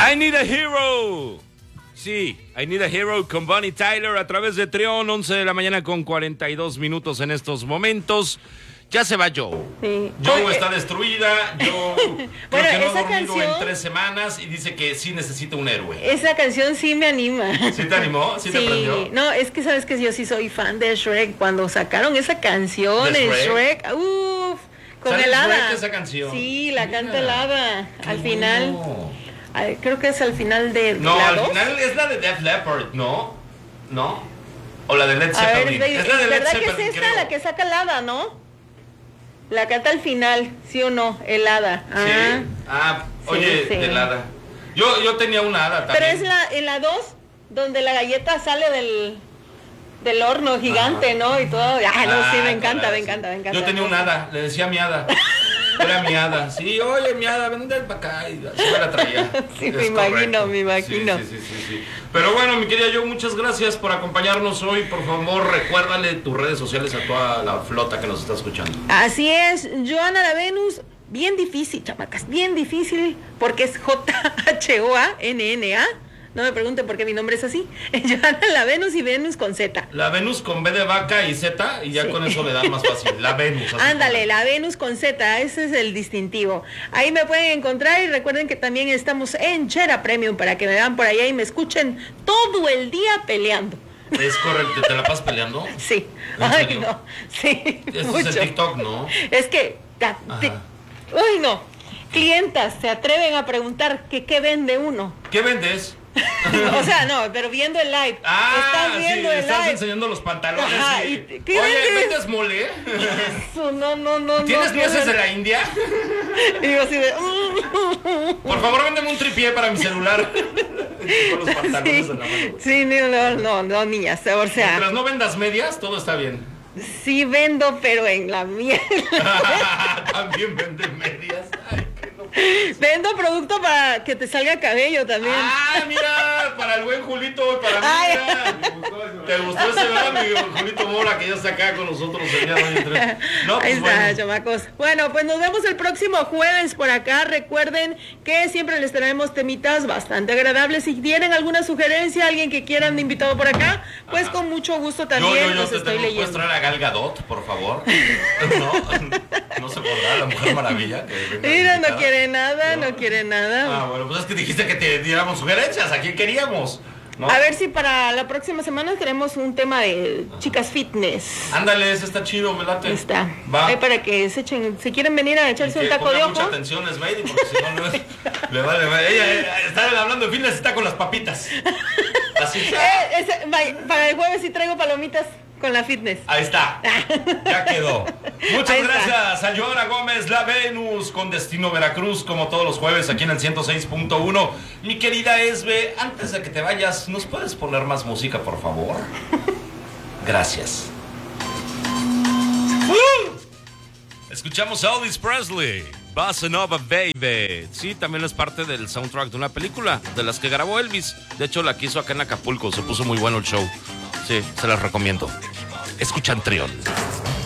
I Need a Hero. Sí, I Need a Hero con Bonnie Tyler a través de Trión, 11 de la mañana con 42 minutos en estos momentos. Ya se va Joe. Sí. Joe está destruida. Joe creo que no ha dormido en 3 semanas y dice que sí necesita un héroe. Esa canción sí me anima. ¿Sí te animó? ¿Sí te prendió? No, es que sabes que yo sí soy fan de Shrek. Cuando sacaron esa canción en Shrek, con el hada. Shrek esa canción? Sí, la canta el hada. Al final, creo que es al final de No, la al 2. final es la de Def Leppard, ¿no? ¿No? O la de Led Zeppelin. Es la de Led Zeppelin, ¿verdad que es esta la que saca el hada, no? La canta al final, ¿sí o no? El hada. Sí. Oye, sí. El hada. Yo tenía una hada también. Pero es en la 2, donde la galleta sale del horno gigante, ¿no? Y todo. Sí, me encanta. Yo tenía una hada, le decía mi hada. Era mi hada. Sí, oye, mi hada, ven para acá. Y así me la traía. Sí, me imagino. Sí. Pero bueno, mi querida Jo, muchas gracias por acompañarnos hoy. Por favor, recuérdale tus redes sociales a toda la flota que nos está escuchando. Así es, Joana la Venus. Bien difícil, chamacas, bien difícil, porque es Joannna. No me pregunten por qué mi nombre es así. Joana la Venus y Venus con Z. La Venus con B de vaca y Z, y ya con eso le dan más fácil. La Venus. Ándale, la Venus con Z, ese es el distintivo. Ahí me pueden encontrar y recuerden que también estamos en Chera Premium para que me vean por allá y me escuchen todo el día peleando. Es correcto, ¿te la pasas peleando? Sí. Ay, no. Sí. Eso es el TikTok, ¿no? Es que... Uy, no. Clientas se atreven a preguntar que qué vende uno. ¿Qué vendes? O sea, no, pero viendo el live. Estás viendo el live. Estás enseñando los pantalones. Ajá, Oye, ¿vendes mole? Eso, no. ¿Tienes nueces de la India? Y yo así de... Por favor, véndeme un tripié para mi celular. Con los pantalones en la mano. Sí, no, niñas. O sea... Mientras no vendas medias, todo está bien. Sí vendo, pero en la mía. También vende medias. Ay, qué no. Vendo producto para que te salga cabello también. Mira, para el buen Julito, para mí. ¿Te gustó ese, verdad, mi Julito Mora, que ya está acá con nosotros el día de hoy? No, pues ahí está, chamacos. Bueno, pues nos vemos el próximo jueves por acá. Recuerden que siempre les traemos temitas bastante agradables. Si tienen alguna sugerencia, alguien que quieran de invitado por acá, pues con mucho gusto también los estoy leyendo. ¿Puedes traer a Gal Gadot, por favor? No se podrá, la Mujer Maravilla. Mira, no quiere nada. Bueno, pues es que dijiste que te diéramos sugerencias. ¿A quién queríamos? ¿No? A ver si para la próxima semana queremos un tema de chicas fitness. Ándale, ese está chido, me late. Está. Para que se echen, si quieren venir a echarse un taco de ojo. Mucha atención, Esmeidi, porque si no le vale. Ella está hablando de fitness, está con las papitas. Así. Para el jueves sí traigo palomitas con la fitness. Ahí está. Ya quedó. Muchas gracias a Joana Gómez, la Venus, con destino Veracruz, como todos los jueves aquí en el 106.1. Mi querida Esbe, antes de que te vayas, ¿nos puedes poner más música, por favor? Gracias. Escuchamos a Elvis Presley, Bossa Nova Baby. Sí, también es parte del soundtrack de una película de las que grabó Elvis. De hecho, la quiso acá en Acapulco. Se puso muy bueno el show. Sí, se las recomiendo. Escuchan Trión.